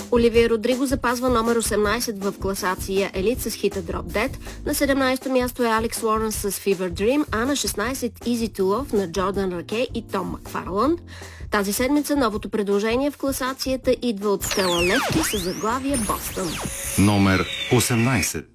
Оливия Родриго запазва номер 18 в класация Елит с хита Drop Dead. На 17-то място е Алекс Лоренс с Fever Dream, а на 16 Easy to Love на Джордан Раке и Том Макфарланд. Тази седмица новото предложение в класацията идва от Стела Лефти с заглавие Бостън. Номер 18.